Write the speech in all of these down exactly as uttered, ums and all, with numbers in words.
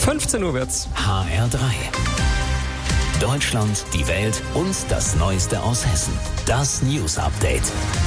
fünfzehn Uhr wird's. H R drei. Deutschland, die Welt und das Neueste aus Hessen. Das News Update.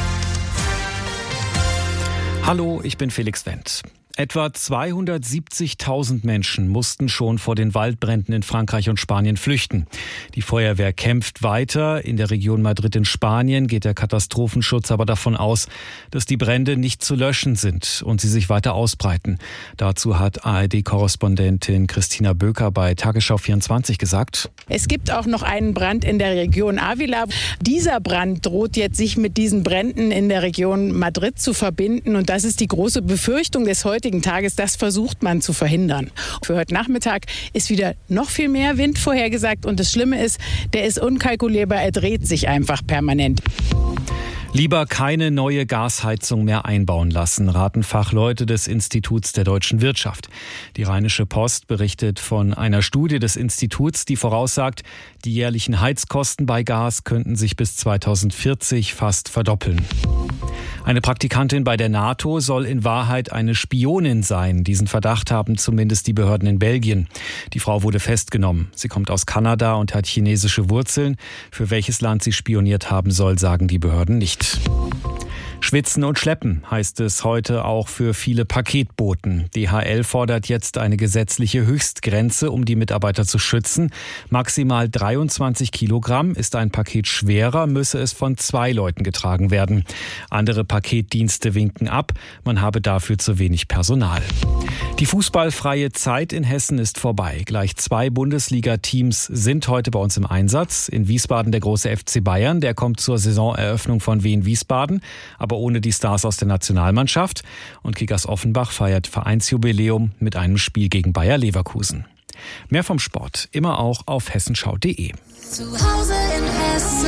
Hallo, ich bin Felix Wendt. Etwa zweihundertsiebzigtausend Menschen mussten schon vor den Waldbränden in Frankreich und Spanien flüchten. Die Feuerwehr kämpft weiter. In der Region Madrid in Spanien geht der Katastrophenschutz aber davon aus, dass die Brände nicht zu löschen sind und sie sich weiter ausbreiten. Dazu hat A R D-Korrespondentin Christina Böker bei Tagesschau vierundzwanzig gesagt: Es gibt auch noch einen Brand in der Region Ávila. Dieser Brand droht jetzt, sich mit diesen Bränden in der Region Madrid zu verbinden. Und das ist die große Befürchtung des heutigen Tages. Das versucht man zu verhindern. Für heute Nachmittag ist wieder noch viel mehr Wind vorhergesagt. Und das Schlimme ist, der ist unkalkulierbar. Er dreht sich einfach permanent. Lieber keine neue Gasheizung mehr einbauen lassen, raten Fachleute des Instituts der deutschen Wirtschaft. Die Rheinische Post berichtet von einer Studie des Instituts, die voraussagt, die jährlichen Heizkosten bei Gas könnten sich bis zweitausendvierzig fast verdoppeln. Eine Praktikantin bei der NATO soll in Wahrheit eine Spionin sein. Diesen Verdacht haben zumindest die Behörden in Belgien. Die Frau wurde festgenommen. Sie kommt aus Kanada und hat chinesische Wurzeln. Für welches Land sie spioniert haben soll, sagen die Behörden nicht. Schwitzen und schleppen heißt es heute auch für viele Paketboten. D H L fordert jetzt eine gesetzliche Höchstgrenze, um die Mitarbeiter zu schützen. Maximal dreiundzwanzig Kilogramm. Ist ein Paket schwerer, müsse es von zwei Leuten getragen werden. Andere Paketdienste winken ab, man habe dafür zu wenig Personal. Die fußballfreie Zeit in Hessen ist vorbei. Gleich zwei Bundesliga-Teams sind heute bei uns im Einsatz. In Wiesbaden der große F C Bayern, der kommt zur Saisoneröffnung von Wien Wiesbaden, aber ohne die Stars aus der Nationalmannschaft. Und Kickers Offenbach feiert Vereinsjubiläum mit einem Spiel gegen Bayer Leverkusen. Mehr vom Sport immer auch auf hessenschau punkt de. Zu Hause in Hessen.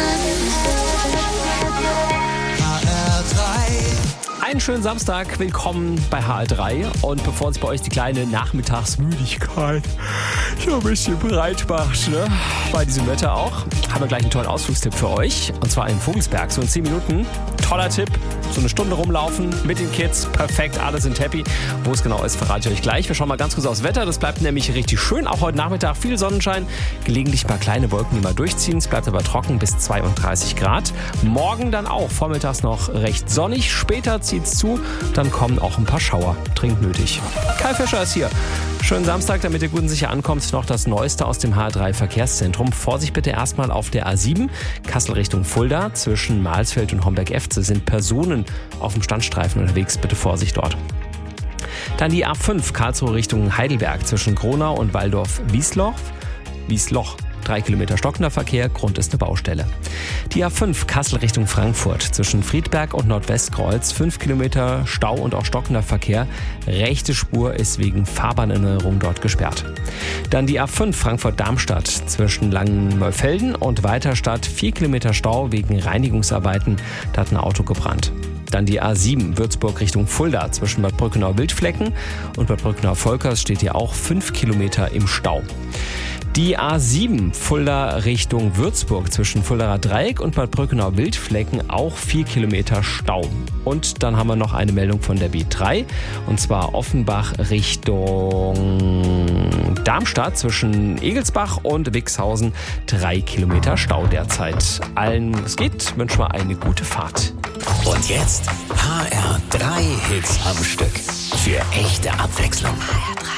H R drei. Einen schönen Samstag, willkommen bei H R drei. Und bevor uns bei euch die kleine Nachmittagsmüdigkeit so ein bisschen breit macht, ne? Bei diesem Wetter auch, haben wir gleich einen tollen Ausflugstipp für euch. Und zwar in Vogelsberg, so in zehn Minuten. Toller Tipp, so eine Stunde rumlaufen mit den Kids, perfekt, alle sind happy. Wo es genau ist, verrate ich euch gleich. Wir schauen mal ganz kurz aufs Wetter, das bleibt nämlich richtig schön. Auch heute Nachmittag viel Sonnenschein, gelegentlich ein paar kleine Wolken, die mal durchziehen. Es bleibt aber trocken bis zweiunddreißig Grad. Morgen dann auch, vormittags noch recht sonnig, später zieht's zu, dann kommen auch ein paar Schauer, dringend nötig. Kai Fischer ist hier. Schönen Samstag, damit ihr gut und sicher ankommt. Noch das Neueste aus dem H R drei Verkehrszentrum. Vorsicht bitte erstmal auf der A sieben, Kassel Richtung Fulda. Zwischen Mahlsfeld und Homberg-Efze sind Personen auf dem Standstreifen unterwegs. Bitte Vorsicht dort. Dann die A fünf, Karlsruhe Richtung Heidelberg. Zwischen Gronau und Waldorf-Wiesloch. Wiesloch. Drei Kilometer stockender Verkehr, Grund ist eine Baustelle. Die A fünf, Kassel Richtung Frankfurt. Zwischen Friedberg und Nordwestkreuz. Fünf Kilometer Stau und auch stockender Verkehr. Rechte Spur ist wegen Fahrbahnänderung dort gesperrt. Dann die A fünf, Frankfurt-Darmstadt. Zwischen Langenmeufelden und Weiterstadt. Vier Kilometer Stau wegen Reinigungsarbeiten. Da hat ein Auto gebrannt. Dann die A sieben, Würzburg Richtung Fulda. Zwischen Bad Brückenau-Wildflecken und Bad Brückenau-Volkers steht hier auch fünf Kilometer im Stau. Die A sieben, Fulda Richtung Würzburg, zwischen Fuldaer Dreieck und Bad Brückenau-Wildflecken auch vier Kilometer Stau. Und dann haben wir noch eine Meldung von der B drei, und zwar Offenbach Richtung Darmstadt, zwischen Egelsbach und Wixhausen, drei Kilometer Stau derzeit. Allen, es geht, wünschen wir eine gute Fahrt. Und jetzt H R drei Hits am Stück. Für echte Abwechslung. H R drei.